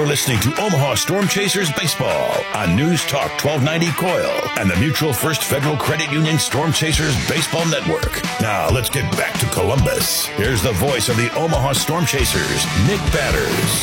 listening to Omaha Storm Chasers Baseball on News Talk 1290 Coil and the Mutual First Federal Credit Union Storm Chasers Baseball Network. Now let's get back to Columbus. Here's the voice of the Omaha Storm Chasers, Nick Batters.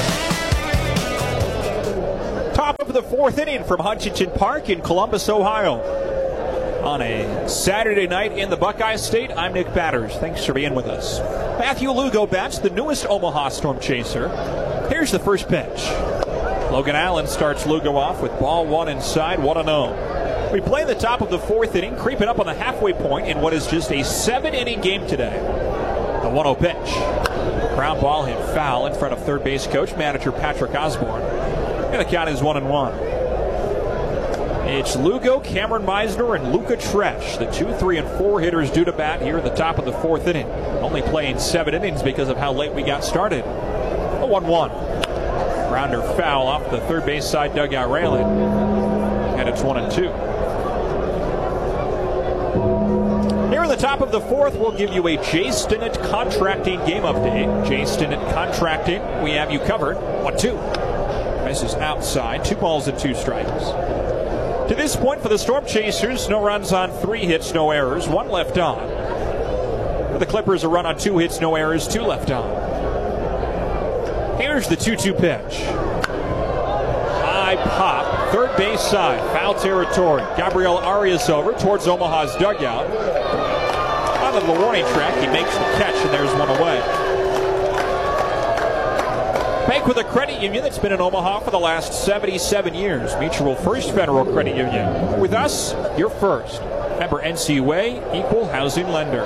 Top of the fourth inning from Huntington Park in Columbus, Ohio. On a Saturday night in the Buckeye State, I'm Nick Batters. Thanks for being with us. Matthew Lugo bats, the newest Omaha Storm Chaser. Here's the first pitch. Logan Allen starts Lugo off with ball one inside, 1-0. We play the top of the fourth inning, creeping up on the halfway point in what is just a 7-inning game today. The 1-0 pitch. Ground ball hit foul in front of third base coach, manager Patrick Osborne. And the count is 1-1. It's Lugo, Cameron Meisner, and Luca Tresh, the 2, 3, and 4 hitters due to bat here in the top of the fourth inning. Only playing 7 innings because of how late we got started. A 1-1. Grounder foul off the third base side dugout railing. And it's 1-2. Here in the top of the fourth, we'll give you a Jay Stinnett Contracting game update. Jay Stinnett Contracting, we have you covered. 1-2. This is outside. 2 balls and 2 strikes. To this point for the Storm Chasers, no runs on 3 hits, no errors, 1 left on. For the Clippers, a run on 2 hits, no errors, 2 left on. Here's the 2-2 pitch. High pop, third base side, foul territory. Gabriel Arias over towards Omaha's dugout. Out of the warning track, he makes the catch, and there's 1 away. Bank with a credit union that's been in Omaha for the last 77 years. Mutual First Federal Credit Union. With us, you're first. Member NCUA, equal housing lender.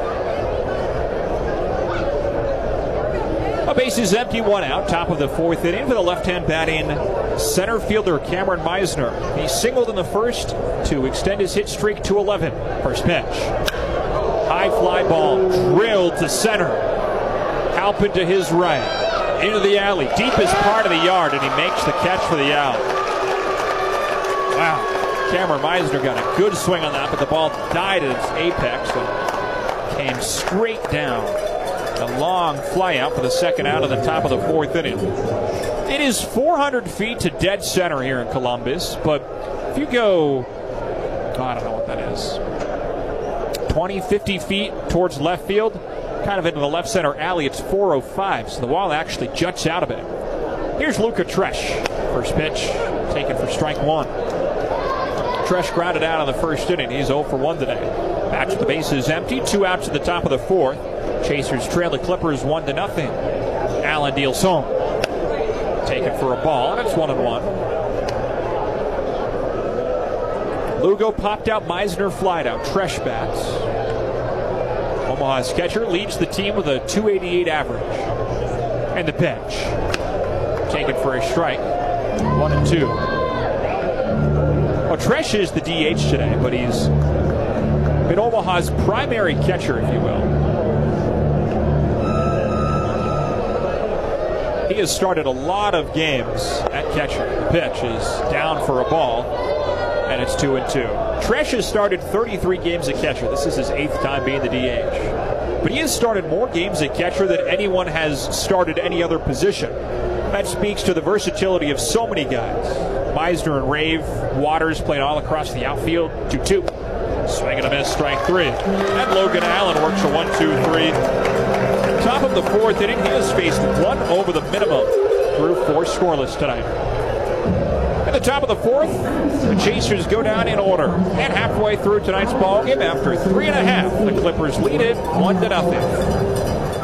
A base is empty, 1 out. Top of the fourth inning for the left-hand batting center fielder Cameron Meisner. He singled in the first to extend his hit streak to 11. First pitch. High fly ball drilled to center. Halpin to his right. Into the alley, deepest part of the yard, and he makes the catch for the out. Wow. Cameron Meisner got a good swing on that, but the ball died at its apex and came straight down. A long fly out for the second out of the top of the fourth inning. It is 400 feet to dead center here in Columbus, but if you go, I don't know what that is, 20, 50 feet towards left field, kind of into the left center alley, it's 405, so the wall actually juts out a bit. Here's Luca Tresh. First pitch taken for strike 1. Tresh grounded out in the first inning. He's 0 for 1 today. Back to the bases empty, 2 outs at the top of the fourth. Chasers trail the Clippers 1-0. Allen deals home. Taken for a ball, and it's 1-1. Lugo popped out, Meisner flied out. Tresh bats. Omaha's catcher leads the team with a .288 average. And the pitch. Taken for a strike. 1-2. Well, Tresh is the DH today, but he's been Omaha's primary catcher, if you will. He has started a lot of games at catcher. The pitch is down for a ball, and it's 2-2. Tresh has started 33 games at catcher. This is his 8th time being the DH. But he has started more games at catcher than anyone has started any other position. That speaks to the versatility of so many guys. Meisner and Rave, Waters playing all across the outfield. 2-2. Swing and a miss, strike 3. And Logan Allen works a 1-2-3. Top of the fourth inning, he has faced 1 over the minimum through 4 scoreless tonight. At the top of the fourth, the Chasers go down in order. And halfway through tonight's ballgame, after 3.5, the Clippers lead it 1-0.